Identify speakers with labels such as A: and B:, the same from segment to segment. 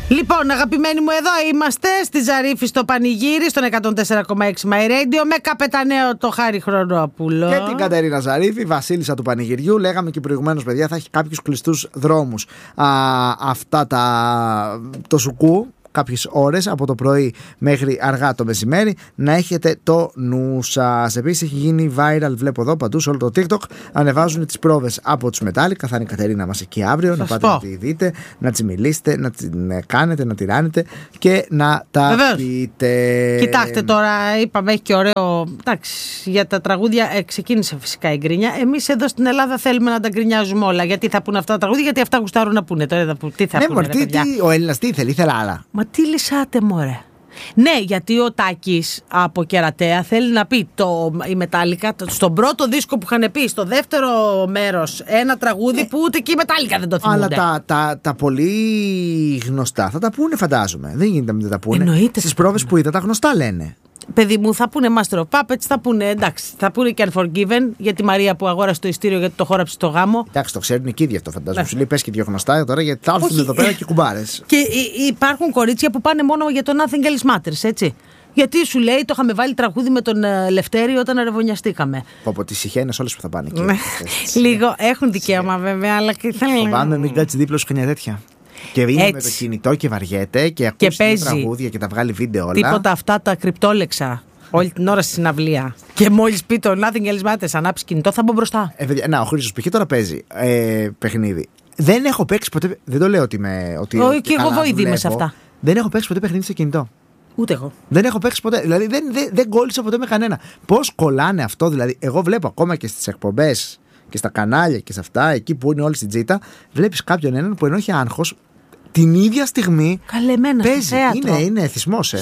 A: Λοιπόν, αγαπημένοι μου, εδώ είμαστε στη Ζαρίφη στο Πανηγύρι, στον 104,6 My Radio, με καπεταναίο το Χάρη Χρονόπουλο.
B: Και την Κατερίνα Ζαρίφη, βασίλισσα του Πανηγυριού. Λέγαμε και προηγουμένως, παιδιά, θα έχει κάποιους κλειστούς δρόμους αυτά το σουκού. Κάποιες ώρες από το πρωί μέχρι αργά το μεσημέρι. Να έχετε το νου σας. Επίσης έχει γίνει viral, βλέπω εδώ παντού σε όλο το TikTok. Ανεβάζουν τις πρόβες από τους Metallica. Θα είναι η Κατερίνα μας εκεί αύριο. Να πάτε να τη δείτε, να τη μιλήσετε, να την κάνετε, να τη ράνετε και να τα πείτε.
A: Κοιτάξτε τώρα, είπαμε, έχει και ωραίο. Εντάξει, για τα τραγούδια ξεκίνησε φυσικά η γκρίνια. Εμείς εδώ στην Ελλάδα θέλουμε να τα γκρινιάζουμε όλα. Γιατί θα πούνε αυτά τα τραγούδια, γιατί αυτά γουστάρουν να πούνε. Τώρα, τι θα πούνε,
B: ο Έλληνας τι ήθελε άλλα.
A: Μα τι λυσάτε, μωρέ. Ναι, γιατί ο Τάκης από Κερατέα θέλει να πει η Metallica στον πρώτο δίσκο που είχαν πει, στο δεύτερο μέρος, ένα τραγούδι που ούτε και η Metallica δεν το θυμούνται.
B: Αλλά τα πολύ γνωστά θα τα πούνε, φαντάζομαι. Δεν γίνεται να μην τα πούνε.
A: Εννοείται.
B: Στις πρόβες που είδα τα γνωστά λένε.
A: Παιδί μου, θα πούνε Master of Puppets, θα πούνε, εντάξει, θα πούνε και Unforgiven για τη Μαρία που αγόρασε το ειστήριο γιατί το χώραψε στο γάμο.
B: Εντάξει, το ξέρουν και ήδη αυτό, φαντάζομαι. Σου λέει πες και δύο γνωστά τώρα γιατί θα έρθουν εδώ πέρα και κουμπάρες.
A: Και υπάρχουν κορίτσια που πάνε μόνο για το Nothing Else Matters, έτσι. Γιατί σου λέει, το είχαμε βάλει τραγούδι με τον Λευτέρη όταν αρεβωνιαστήκαμε.
B: Από τις συχαίνες όλες που θα πάνε εκεί.
A: Λίγο έχουν δικαίωμα βέβαια, αλλά και θέλουν.
B: Φοβάμαι μην κάτσει δίπλα σου κανένα τέτοια. Και είναι έτσι. Με το κινητό και βαριέται και ακούσει τραγούδια και τα βγάλει βίντεο όλα.
A: Τίποτα αυτά τα κρυπτόλεξα όλη την ώρα στη συναυλία. Και μόλις πει το Nothing Else Matters, ανάψει κινητό, θα μπω μπροστά.
B: Ο Χρήστος π.χ. τώρα παίζει παιχνίδι. Δεν έχω παίξει ποτέ. Δεν το λέω ότι είμαι.
A: Και εγώ βοηθή είμαι σε αυτά.
B: Δεν έχω παίξει ποτέ παιχνίδι σε κινητό.
A: Ούτε εγώ.
B: Δεν έχω παίξει ποτέ. Δηλαδή δεν κόλλησα ποτέ με κανένα. Πώς κολλάνε αυτό, δηλαδή. Εγώ βλέπω ακόμα και στις εκπομπές και στα κανάλια και σε αυτά, εκεί που είναι όλοι στην τζίτα, βλέπεις κάποιον έναν που ενώ έχει άγχος, την ίδια στιγμή
A: καλεμένα
B: παίζει. Είναι εθισμός.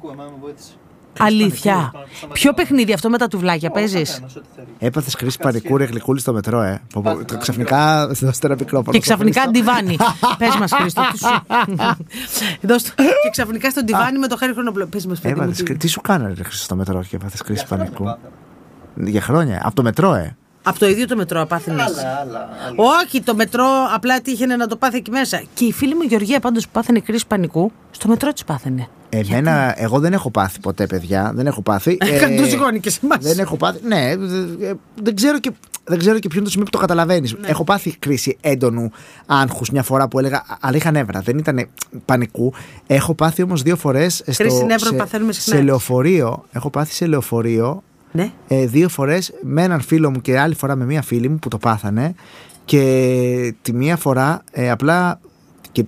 A: Αλήθεια. Ποιο παιχνίδι αυτό με τα τουβλάκια παίζεις?
B: Έπαθες κρίση πανικού ρε γλυκούλη στο μετρό, Ξαφνικά δώστε ένα μικρόφωνο.
A: Και ξαφνικά ντιβάνι. Πες μας, Χρήστο. Και ξαφνικά στο ντιβάνι με το Χάρη Χρονόπουλο. Πες μας, παιδί μου.
B: Τι σου κάνανε ρε Χρήστο στο μετρό και έπαθες κρίση πανικού? Για χρόνια. Από το μετρό,
A: Από το ίδιο το μετρό πάθαινες? Όχι, το μετρό απλά τύχαινε να το πάθει εκεί μέσα. Και η φίλη μου Γεωργία πάντως που πάθαινε κρίση πανικού, στο μετρό της πάθαινε.
B: Εγώ δεν έχω πάθει ποτέ, παιδιά. Δεν έχω πάθει.
A: Καντουζιγόνη και σε εμάς.
B: Δεν έχω πάθει. Ναι, δεν ξέρω και ποιο είναι το σημείο που το καταλαβαίνεις. Ναι. Έχω πάθει κρίση έντονου άγχους μια φορά που έλεγα, αλλά είχα νεύρα. Δεν ήταν πανικού. Έχω πάθει όμως 2 φορές σε λεωφορείο. Έχω πάθει σε λεωφορείο.
A: Ναι.
B: 2 φορές με έναν φίλο μου και άλλη φορά με μία φίλη μου που το πάθανε. Και τη μία φορά απλά και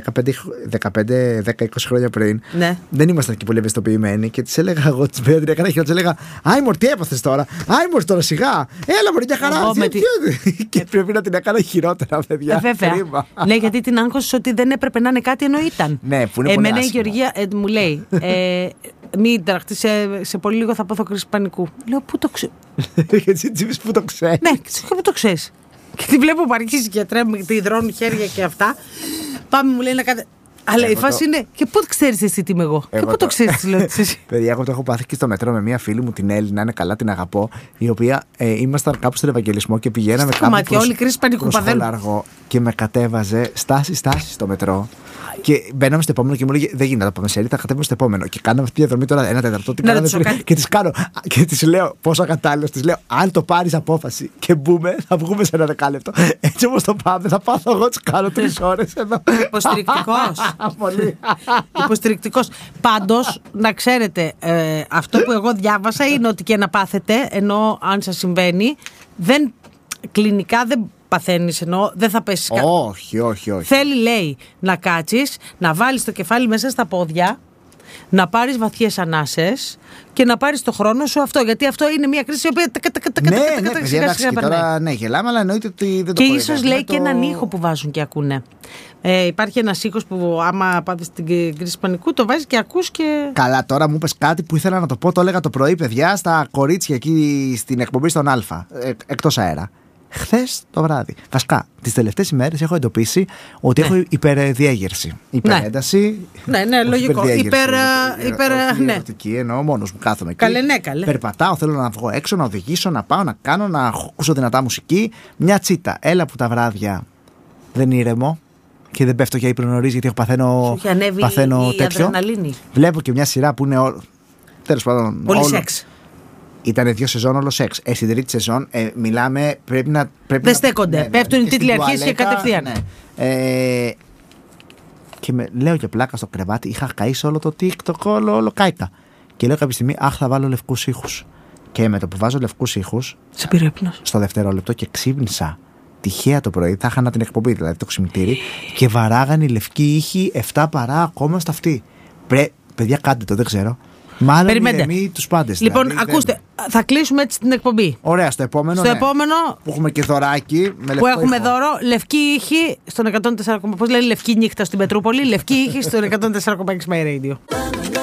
B: 10-20 χρόνια πριν, ναι, δεν ήμασταν και πολύ ευαισθητοποιημένοι και της έλεγα εγώ, της πέρα την έκανα χειρότερα, της έλεγα «Άιμορ, τι έπαθες τώρα, Άιμορ τώρα σιγά, έλα μωρή, μια χαρά». Και πρέπει να την έκανα χειρότερα, παιδιά.
A: Βέβαια. Ναι, γιατί την άγχωσες ότι δεν έπρεπε να είναι κάτι ενώ ήταν.
B: Ναι, που είναι πολύ
A: εμένα η Γεωργία μου λέει μην τραχτεί, σε πολύ λίγο θα πάθω κρίση πανικού. Λέω, πού το ξέρεις?
B: Γιατί πού το ξέρεις?
A: Ναι, πού το ξέρεις? Και τη βλέπω που αρχίζει και τρέμει, τη υδρώνουν χέρια και αυτά. Πάμε, μου λέει να κάνετε. Αλλά η φάση είναι, και πού ξέρεις εσύ τι είμαι εγώ? Και πού το ξέρεις, λέω εσύ?
B: Παιδιά, εγώ το έχω πάθει και στο μετρό με μια φίλη μου, την Έλλη, να είναι καλά, την αγαπώ, η οποία ήμασταν κάπου στον Ευαγγελισμό και πηγαίναμε κάπου προς Χολαργό και με κατέβαζε στάση στο μετρό. Και μπαίναμε στο επόμενο και μου λέγε: δεν γίνεται να πάμε σε θα κατέβουμε στο επόμενο. Και κάναμε αυτή τη διαδρομή τώρα 1/4. Και τη κάνω. Και τη λέω: πόσο ακατάλληλο. Τη λέω: αν το πάρεις απόφαση και μπούμε, θα βγούμε σε 1 δεκάλεπτο. Έτσι όπως το πάμε, θα πάθω εγώ, τις κάνω 3 ώρες εδώ.
A: Υποστηρικτικός. Πολύ. Υποστηρικτικός. Πάντως, να ξέρετε, αυτό που εγώ διάβασα είναι ότι και να πάθετε, ενώ αν σας συμβαίνει, κλινικά δεν παθαίνεις, ενώ δεν θα πέσεις κάτι.
B: Όχι.
A: Θέλει, λέει, να κάτσεις, να βάλεις το κεφάλι μέσα στα πόδια, να πάρεις βαθιές ανάσες και να πάρεις το χρόνο σου αυτό. Γιατί αυτό είναι μια κρίση η οποία.
B: Ναι, γελάμε, αλλά εννοείται ότι δεν το
A: και ίσως λέει και έναν ήχο που βάζουν και ακούνε. Υπάρχει ένας ήχος που άμα πάτε στην κρίση πανικού το βάζεις και ακούς και.
B: Καλά, τώρα μου είπες κάτι που ήθελα να το πω. Το έλεγα το πρωί, παιδιά, στα κορίτσια εκεί στην εκπομπή στον Α, εκτός αέρα. Χθες το βράδυ. Βασικά, τις τελευταίες ημέρες έχω εντοπίσει ότι έχω υπερδιέγερση. Υπερένταση.
A: Ναι, λογικό.
B: Ερωτική, εννοώ μόνος μου κάθομαι εκεί.
A: Καλέ.
B: Περπατάω, θέλω να βγω έξω, να οδηγήσω, να πάω, να κάνω, να ακούσω δυνατά μουσική. Μια τσίτα. Έλα που τα βράδια δεν ήρεμο. και δεν πέφτω για ύπνο νωρίς γιατί παθαίνω
A: η αδρεναλίνη.
B: Βλέπω και μια σειρά που είναι. Τέλος πάντων.
A: Πολύ σεξ.
B: Ήταν 2 σεζόν όλο σεξ. Στην τρίτη σεζόν μιλάμε.
A: Δεν στέκονται. Πέφτουν οι τίτλοι αρχής και κατευθείαν.
B: Ναι. Και λέω για πλάκα στο κρεβάτι, είχα καήσει όλο το TikTok, όλο κάηκα. Και λέω κάποια στιγμή, αχ, θα βάλω λευκούς ήχους. Και με το που βάζω λευκούς ήχους,
A: σε πήρε ύπνος.
B: Στο δευτερόλεπτο και ξύπνησα. Τυχαία το πρωί, θα είχα την εκπομπή, δηλαδή το ξυπνητήρι, και βαράγαν οι λευκοί ήχοι 7 παρά ακόμα στα αυτή. Παιδιά, κάντε το, δεν ξέρω. Μάλλον ηρεμεί τους πάντες.
A: Λοιπόν,
B: δηλαδή,
A: ακούστε, θα κλείσουμε έτσι την εκπομπή.
B: Ωραία, στο επόμενο. Που έχουμε και δωράκι.
A: Που έχουμε δώρο, λευκή ήχη στον 104. Πώς λέει λευκή νύχτα στην Πετρούπολη, λευκή ήχη στον 104,6 My Radio.